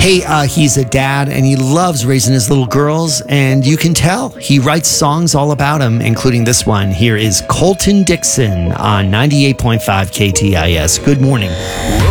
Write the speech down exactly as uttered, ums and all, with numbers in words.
Hey, uh, he's a dad and he loves raising his little girls, and you can tell he writes songs all about them, including this one. Here is Colton Dixon on ninety-eight point five K T I S. Good morning.